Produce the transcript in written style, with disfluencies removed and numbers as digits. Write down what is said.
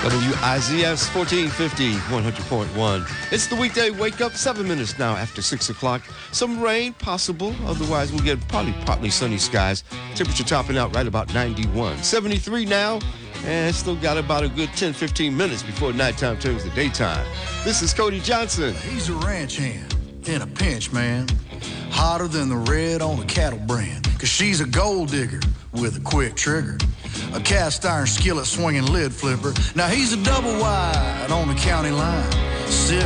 WIZS 1450, 100.1. It's the weekday wake up, 7 minutes now after 6 o'clock. Some rain possible, otherwise we'll get probably partly sunny skies. Temperature topping out right about 91. 73 now, and still got about a good 10, 15 minutes before nighttime turns to daytime. This is Cody Johnson. He's a ranch hand in a pinch, man. Hotter than the red on a cattle brand. 'Cause she's a gold digger with a quick trigger. A cast iron skillet swinging lid flipper. Now he's a double wide on the county line.